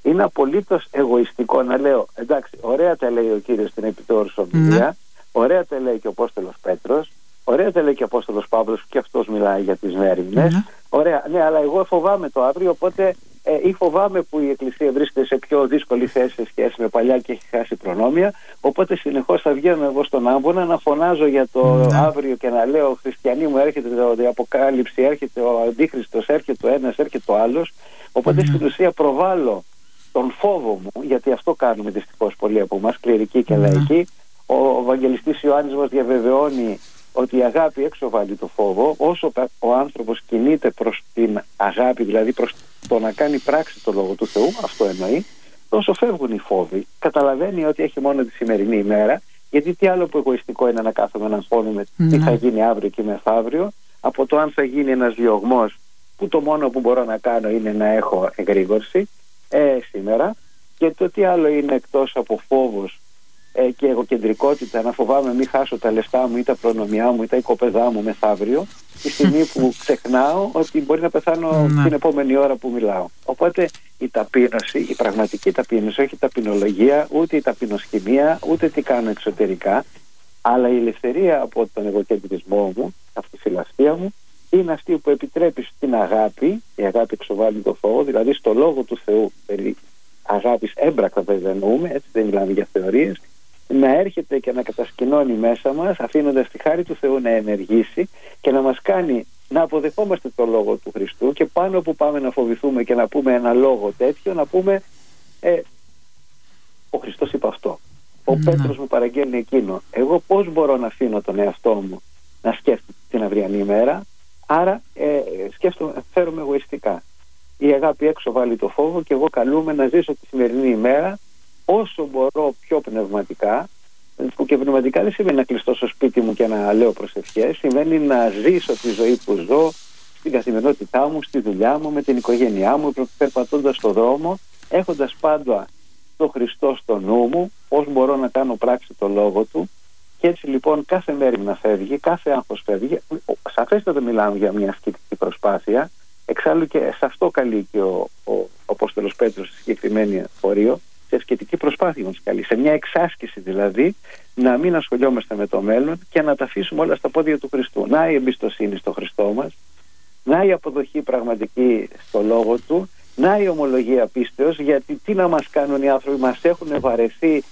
είναι απολύτως εγωιστικό να λέω, εντάξει, ωραία τα λέει ο Κύριος στην επιτόρους ομιλία, ωραία τα λέει και ο Απόστολος Πέτρος, ωραία τα λέει και ο Απόστολος Παύλος, και αυτός μιλάει για τις μέριμνες. Ωραία, ναι, αλλά εγώ φοβάμαι το αύριο, οπότε ή φοβάμαι που η Εκκλησία βρίσκεται σε πιο δύσκολη θέση σε σχέση με παλιά και έχει χάσει προνόμια. Οπότε συνεχώς θα βγαίνω εγώ στον άμβονα να φωνάζω για το αύριο και να λέω: χριστιανοί μου, έρχεται η Αποκάλυψη, έρχεται ο Αντίχριστος, έρχεται ο ένας, έρχεται ο άλλος. Οπότε στην ουσία προβάλλω τον φόβο μου, γιατί αυτό κάνουμε δυστυχώς πολλοί από εμάς, κληρικοί και λαϊκοί. Ο Ευαγγελιστής Ιωάννης μας διαβεβαιώνει ότι η αγάπη εξοβάλλει το φόβο. Όσο ο άνθρωπος κινείται προς την αγάπη, δηλαδή προς το να κάνει πράξη το Λόγο του Θεού, αυτό εννοεί, τόσο φεύγουν οι φόβοι. Καταλαβαίνει ότι έχει μόνο τη σημερινή ημέρα, γιατί τι άλλο που εγωιστικό είναι να κάθομαι να αγχώνουμε τι θα γίνει αύριο και μεθαύριο, από το αν θα γίνει ένας διωγμός, που το μόνο που μπορώ να κάνω είναι να έχω εγρήγορση σήμερα, και το τι άλλο είναι εκτός από φόβος και εγωκεντρικότητα, να φοβάμαι μην χάσω τα λεφτά μου ή τα προνομιά μου ή τα οικοπαιδά μου μεθαύριο, τη στιγμή που ξεχνάω ότι μπορεί να πεθάνω την επόμενη ώρα που μιλάω. Οπότε η ταπείνωση, η πραγματική ταπείνωση, όχι η ταπεινολογία, ούτε η ταπεινοσχημία, ούτε τι κάνω εξωτερικά, αλλά η ελευθερία από τον εγωκεντρισμό μου, από τη φιλαστία μου, είναι αυτή που επιτρέπει στην αγάπη, η αγάπη εξοβάλλει το φόβο, δηλαδή στο Λόγο του Θεού, περί αγάπης έμπρακτα δεν εννοούμε, έτσι δεν μιλάμε για θεωρίες, να έρχεται και να κατασκηνώνει μέσα μας, αφήνοντας τη χάρη του Θεού να ενεργήσει και να μας κάνει να αποδεχόμαστε το Λόγο του Χριστού, και πάνω που πάμε να φοβηθούμε και να πούμε ένα λόγο τέτοιο, να πούμε ο Χριστός είπε αυτό, ο Πέτρος μου παραγγέλνει εκείνο, εγώ πώς μπορώ να αφήνω τον εαυτό μου να σκέφτεται την αυριανή ημέρα? Άρα φέρομαι εγωιστικά. Η αγάπη έξω βάλει το φόβο, και εγώ καλούμε να ζήσω τη σημερινή ημέρα όσο μπορώ πιο πνευματικά, που και πνευματικά δεν σημαίνει να κλειστώ στο σπίτι μου και να λέω προσευχές, σημαίνει να ζήσω τη ζωή που ζω στην καθημερινότητά μου, στη δουλειά μου, με την οικογένειά μου, περπατώντας στον δρόμο, έχοντας πάντα τον Χριστό στο νου μου, πώς μπορώ να κάνω πράξη το Λόγο Του. Και έτσι λοιπόν κάθε μέρη να φεύγει, κάθε άγχος φεύγει. Σαφέστατα μιλάμε για μια ασκητική προσπάθεια. Εξάλλου και σε αυτό καλεί και ο Απόστολος Πέτρος στη συγκεκριμένη φορείο, σε ασκητική προσπάθεια μας καλεί. Σε μια εξάσκηση δηλαδή, να μην ασχολιόμαστε με το μέλλον και να τα αφήσουμε όλα στα πόδια του Χριστού. Να η εμπιστοσύνη στο Χριστό μας, να η αποδοχή πραγματική στο Λόγο Του, να η ομολογία πίστεως, γιατί τι να μας κάνουν οι άνθρωποι, μας έχουν βαρεθεί.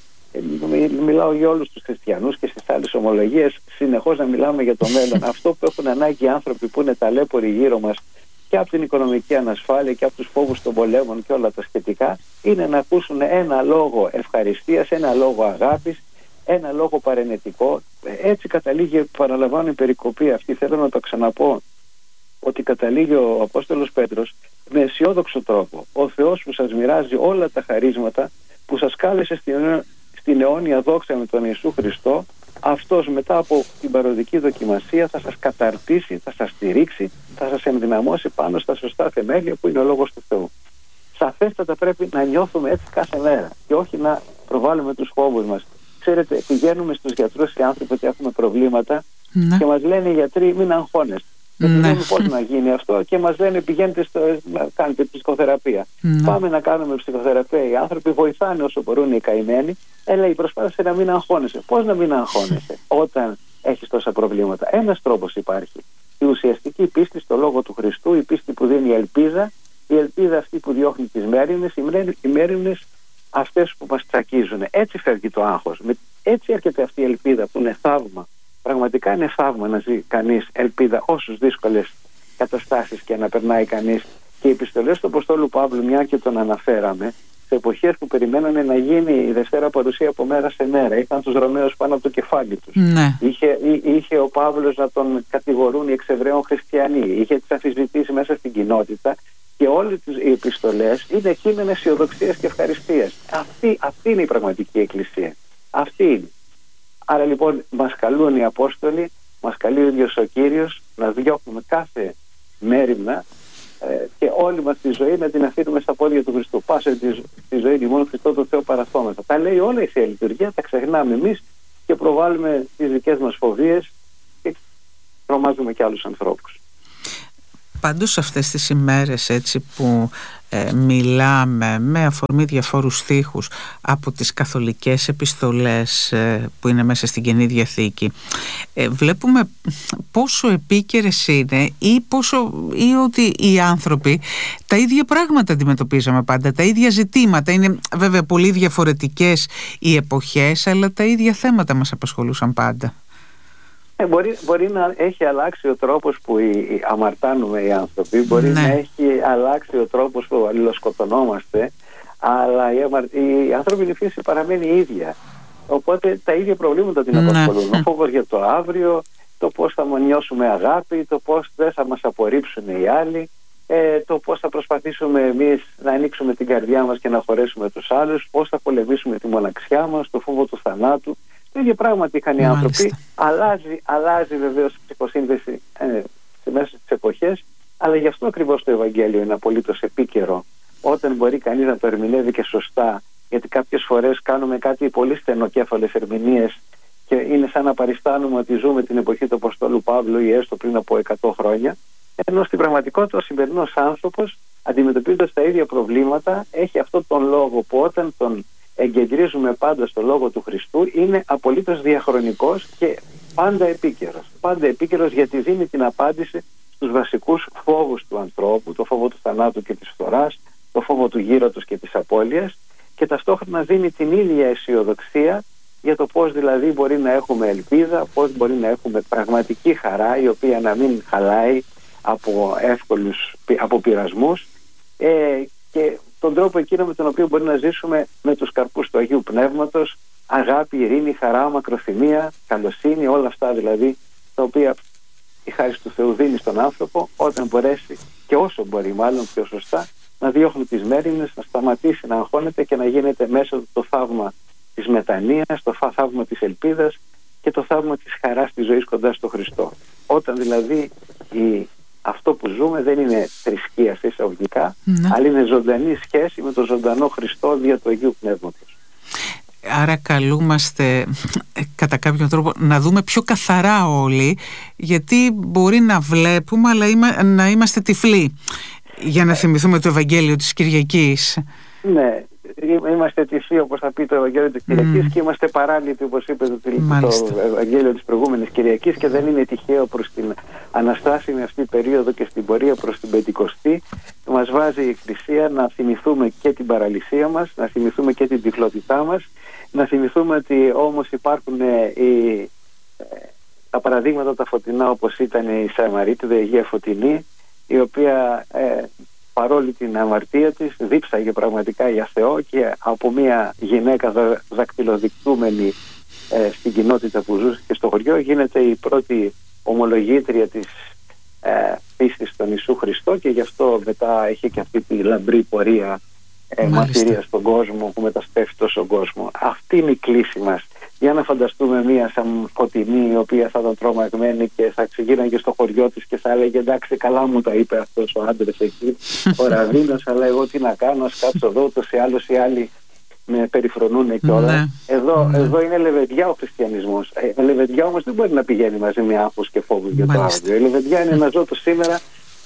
Μιλάω για όλους τους χριστιανούς και στις άλλες ομολογίες, συνεχώς να μιλάμε για το μέλλον. Αυτό που έχουν ανάγκη οι άνθρωποι που είναι ταλέποροι γύρω μας, και από την οικονομική ανασφάλεια και από τους φόβους των πολέμων και όλα τα σχετικά, είναι να ακούσουν ένα λόγο ευχαριστίας, ένα λόγο αγάπης, ένα λόγο παρενετικό. Έτσι καταλήγει, παραλαμβάνω, η περικοπή αυτή. Θέλω να το ξαναπώ, ότι καταλήγει ο Απόστολος Πέτρος με αισιόδοξο τρόπο. Ο Θεός που σας μοιράζει όλα τα χαρίσματα, που σας κάλεσε στην αιώνια δόξα με τον Ιησού Χριστό, αυτός μετά από την παροδική δοκιμασία θα σας καταρτήσει, θα σας στηρίξει, θα σας ενδυναμώσει πάνω στα σωστά θεμέλια που είναι ο Λόγος του Θεού. Σαφέστατα πρέπει να νιώθουμε έτσι κάθε μέρα και όχι να προβάλλουμε τους φόβους μας. Ξέρετε, πηγαίνουμε στους γιατρούς οι άνθρωποι ότι έχουμε προβλήματα και μας λένε οι γιατροί μην αγχώνεστε. Δεν ξέρουμε πώς να γίνει αυτό και μας λένε πηγαίνετε να κάνετε ψυχοθεραπεία. Πάμε να κάνουμε ψυχοθεραπεία. Οι άνθρωποι βοηθάνε όσο μπορούν οι καημένοι. Η προσπάθεια να μην αγχώνεσαι. Πώς να μην αγχώνεσαι όταν έχεις τόσα προβλήματα? Ένας τρόπος υπάρχει. Η ουσιαστική πίστη στο Λόγο του Χριστού, η πίστη που δίνει ελπίδα, η ελπίδα αυτή που διώχνει τις μέριμνες, οι μέριμνες αυτές που μας τσακίζουν. Έτσι φεύγει το άγχος. Έτσι έρχεται αυτή η ελπίδα που είναι θαύμα. Πραγματικά είναι θαύμα να ζει κανείς ελπίδα όσους δύσκολες καταστάσεις και να περνάει κανείς. Και οι επιστολές του Αποστόλου Παύλου, μια και τον αναφέραμε, σε εποχές που περιμένανε να γίνει η Δευτέρα Παρουσία από μέρα σε μέρα, είχαν τους Ρωμαίους πάνω από το κεφάλι τους. Είχε ο Παύλος να τον κατηγορούν οι εξεβραίων χριστιανοί, είχε τις αμφισβητήσεις μέσα στην κοινότητα, και όλες οι επιστολές είναι κείμενα αισιοδοξίας και ευχαριστίας. Αυτή είναι η πραγματική Εκκλησία. Αυτή είναι. Άρα λοιπόν μας καλούν οι Απόστολοι, μας καλεί ο ίδιος ο Κύριος να διώχνουμε κάθε μέριμνα και όλη μας τη ζωή να την αφήνουμε στα πόδια του Χριστού. Πάσε τη ζωή μόνο Χριστό το Θεό παραθόμεθα. Τα λέει όλα η Θεία Λειτουργία, τα ξεχνάμε εμείς και προβάλλουμε τις δικές μας φοβίες και τρομάζουμε και άλλους ανθρώπους. Πάντως αυτές τις ημέρες έτσι που μιλάμε με αφορμή διαφόρους στίχους από τις καθολικές επιστολές που είναι μέσα στην Καινή Διαθήκη, βλέπουμε πόσο επίκαιρες είναι ή ότι οι άνθρωποι τα ίδια πράγματα αντιμετωπίζαμε πάντα, τα ίδια ζητήματα. Είναι βέβαια πολύ διαφορετικές οι εποχές, αλλά τα ίδια θέματα μας απασχολούσαν πάντα. Μπορεί να έχει αλλάξει ο τρόπος που αμαρτάνουμε οι άνθρωποι, μπορεί να έχει αλλάξει ο τρόπος που αλληλοσκοτωνόμαστε, αλλά η ανθρώπινη φύση παραμένει η ίδια. Οπότε τα ίδια προβλήματα την απασχολούν. Ο φόβος για το αύριο, το πώς θα νιώσουμε αγάπη, το πώς δεν θα μας απορρίψουν οι άλλοι, το πώς θα προσπαθήσουμε εμείς να ανοίξουμε την καρδιά μας και να χωρέσουμε τους άλλους, πώς θα πολεμήσουμε τη μοναξιά μας, το φόβο του θανάτου. Το ίδιο πράγμα είχαν οι άνθρωποι. Αλλάζει βεβαίως η ψυχοσύνθεση μέσα στις εποχές, αλλά γι' αυτό ακριβώς το Ευαγγέλιο είναι απολύτως επίκαιρο, όταν μπορεί κανείς να το ερμηνεύει και σωστά, γιατί κάποιες φορές κάνουμε κάτι πολύ στενοκέφαλες ερμηνείες και είναι σαν να παριστάνουμε ότι ζούμε την εποχή του Αποστόλου Παύλου ή έστω πριν από 100 χρόνια, ενώ στην πραγματικότητα ο σημερινός άνθρωπος, αντιμετωπίζοντας τα ίδια προβλήματα, έχει αυτόν τον λόγο που όταν τον εγκεντρίζουμε πάντα στο λόγο του Χριστού είναι απολύτως διαχρονικός και πάντα επίκαιρος. Πάντα επίκαιρος, γιατί δίνει την απάντηση στους βασικούς φόβους του ανθρώπου, το φόβο του θανάτου και της φθοράς, το φόβο του γύρωτος και της απώλειας, και ταυτόχρονα δίνει την ίδια αισιοδοξία για το πώς δηλαδή μπορεί να έχουμε ελπίδα, πώς μπορεί να έχουμε πραγματική χαρά, η οποία να μην χαλάει από πειρασμούς, και τον τρόπο εκείνο με τον οποίο μπορεί να ζήσουμε με τους καρπούς του Αγίου Πνεύματος, αγάπη, ειρήνη, χαρά, μακροθυμία, καλοσύνη, όλα αυτά δηλαδή τα οποία η χάρη του Θεού δίνει στον άνθρωπο, όταν μπορέσει και όσο μπορεί μάλλον πιο σωστά να διώχνει τις μέριμνες, να σταματήσει να αγχώνεται και να γίνεται μέσα του το θαύμα της μετανοίας, το θαύμα της ελπίδας και το θαύμα της χαράς της ζωής κοντά στο Χριστό. Όταν δηλαδή αυτό που ζούμε δεν είναι θρησκεία εισαγωγικά, αλλά είναι ζωντανή σχέση με τον ζωντανό Χριστό δια του Αγίου Πνεύματος. Άρα καλούμαστε κατά κάποιον τρόπο να δούμε πιο καθαρά όλοι, γιατί μπορεί να βλέπουμε αλλά να είμαστε τυφλοί για να θυμηθούμε το Ευαγγέλιο της Κυριακής. Ναι, είμαστε τυφλοί όπως θα πει το Ευαγγέλιο της Κυριακής και είμαστε παράλυτοι όπως είπε το Ευαγγέλιο της προηγούμενης Κυριακής, και δεν είναι τυχαίο προς την αναστάσιμη αυτή περίοδο και στην πορεία προς την Πεντηκοστή μας βάζει η Εκκλησία να θυμηθούμε και την παραλυσία μας, να θυμηθούμε και την τυφλότητά μας, να θυμηθούμε ότι όμως υπάρχουν τα παραδείγματα τα φωτεινά, όπως ήταν η Σαμαρίτιδα, η Αγία Φωτεινή, η οποία παρόλη την αμαρτία της δίψαγε πραγματικά για Θεό, και από μια γυναίκα δακτυλοδεικτούμενη στην κοινότητα που ζούσε και στο χωριό γίνεται η πρώτη ομολογήτρια της πίστης στον Ιησού Χριστό, και γι' αυτό μετά έχει και αυτή τη λαμπρή πορεία μαρτυρία στον κόσμο που μεταστρέφει τόσο κόσμο. Αυτή είναι η κλίση μας. Για να φανταστούμε μία σαν Φωτεινή, η οποία θα ήταν τρομαγμένη και θα ξεγύρναγε στο χωριό της και θα έλεγε εντάξει, καλά μου τα είπε αυτός ο άντρας εκεί, ο Ραβίνος, αλλά εγώ τι να κάνω, ας κάτσω εδώ, ούτως ή άλλως οι άλλοι με περιφρονούν και όλα. Εδώ είναι λεβεδιά ο χριστιανισμός. Λεβεδιά όμως δεν μπορεί να πηγαίνει μαζί με άγχος και φόβους για το αύριο. Η λεβεδιά είναι να ζω το σήμερα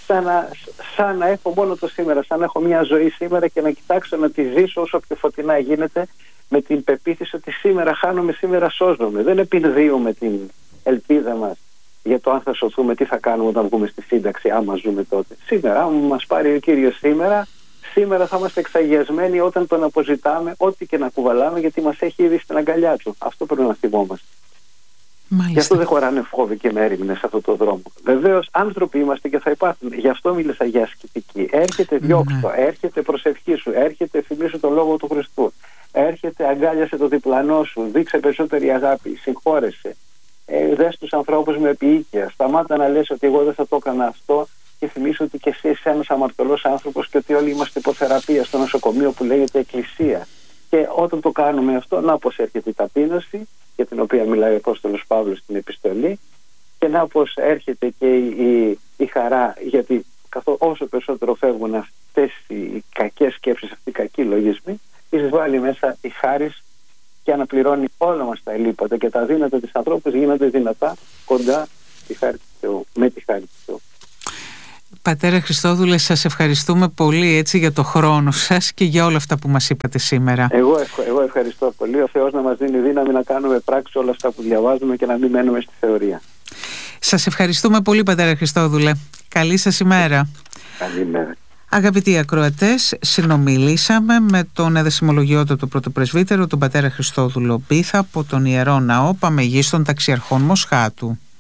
σαν να έχω μόνο το σήμερα, σαν να έχω μια ζωή σήμερα και να κοιτάξω να τη ζήσω όσο πιο φωτεινά γίνεται, με την πεποίθηση ότι σήμερα χάνομαι, σήμερα σώζομαι. Δεν επενδύουμε την ελπίδα μας για το αν θα σωθούμε, τι θα κάνουμε όταν βγούμε στη σύνταξη, άμα ζούμε τότε. Σήμερα, αν μας πάρει ο Κύριος σήμερα θα είμαστε εξαγιασμένοι όταν τον αποζητάμε, ό,τι και να κουβαλάμε, γιατί μας έχει ήδη στην αγκαλιά του. Αυτό πρέπει να θυμόμαστε. Γι' αυτό δεν χωράνε φόβοι και μέριμνες σε αυτόν τον δρόμο. Βεβαίως άνθρωποι είμαστε και θα υπάρχουν. Γι' αυτό μίλησα για ασκητική. Έρχεται διώξτο, έρχεται προσευχήσου, έρχεται θυμήσου τον λόγο του Χριστού. Έρχεται αγκάλιασε το διπλανό σου, δείξε περισσότερη αγάπη, συγχώρεσαι. Δες τους ανθρώπους με επίοικια. Σταμάτα να λες ότι εγώ δεν θα το έκανα αυτό, και θυμίσου ότι και εσύ είσαι ένας αμαρτωλός άνθρωπος και ότι όλοι είμαστε υποθεραπεία στο νοσοκομείο που λέγεται Εκκλησία. Και όταν το κάνουμε αυτό, να πως έρχεται η ταπείνωση, για την οποία μιλάει ο Απόστολος Παύλος στην επιστολή, και να πως έρχεται και η χαρά, γιατί όσο περισσότερο φεύγουν αυτές οι κακές σκέψεις, αυτοί οι κακοί λογισμοί, εισβάλλει μέσα η χάρις και αναπληρώνει όλα μας τα ελλείπματα, και τα αδύνατα της ανθρώπου γίνονται δυνατά κοντά στη χάρη του Θεού, με τη χάρη του Θεού. Πατέρα Χριστόδουλε, σας ευχαριστούμε πολύ έτσι για το χρόνο σας και για όλα αυτά που μας είπατε σήμερα. Εγώ ευχαριστώ πολύ. Ο Θεός να μας δίνει δύναμη να κάνουμε πράξη όλα αυτά που διαβάζουμε και να μην μένουμε στη θεωρία. Σας ευχαριστούμε πολύ, Πατέρα Χριστόδουλε. Καλή σας ημέρα. Καλημέρα. Αγαπητοί ακροατές, συνομιλήσαμε με τον εδεσιμολογιότατο πρωτοπρεσβύτερο, τον πατέρα Χριστόδουλο Μπίθα, από τον Ιερό Ναό Παμεγίστων Ταξιαρχών Μοσχάτου.